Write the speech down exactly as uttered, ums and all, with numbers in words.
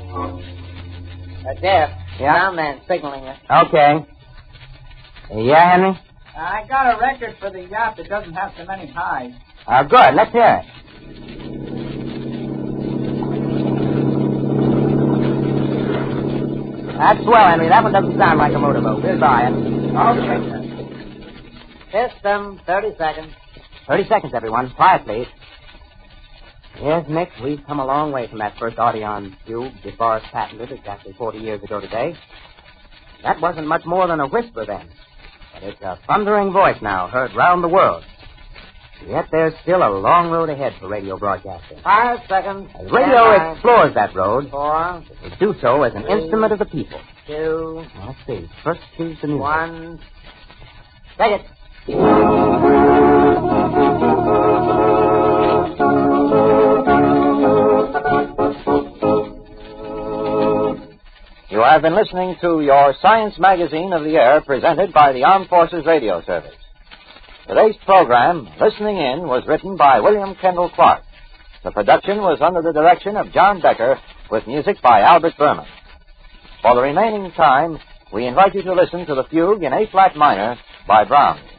Uh, Jeff. Yeah? Down man signaling you. Okay. Yeah, Henry? I got a record for the yacht that doesn't have so many highs. Uh, good. Let's hear it. That's swell, Henry. That one doesn't sound like a motorboat. We'll buy it. Okay, sir. System, thirty seconds. Thirty seconds, everyone. Quiet, please. Yes, Nick, we've come a long way from that first Audion tube DeForest patented exactly forty years ago today. That wasn't much more than a whisper then. But it's a thundering voice now, heard round the world. Yet there's still a long road ahead for radio broadcasting. Five seconds. As radio Five, explores that road, Four. it will do so as an three, instrument of the people. Two. Now, let's see. First choose the music. One. Take it. You have been listening to your Science Magazine of the Air, presented by the Armed Forces Radio Service. Today's program, Listening In, was written by William Kendall Clark. The production was under the direction of John Becker, with music by Albert Berman. For the remaining time, we invite you to listen to the fugue in A-flat minor by Brahms.